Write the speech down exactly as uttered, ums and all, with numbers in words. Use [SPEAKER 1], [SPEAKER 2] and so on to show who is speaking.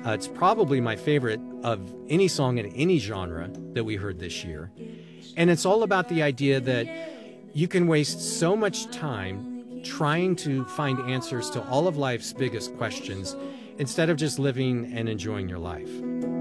[SPEAKER 1] Uh, it's probably my favorite of any song in any genre that we heard this year. And it's all about the idea that you can waste so much time trying to find answers to all of life's biggest questions instead of just living and enjoying your life.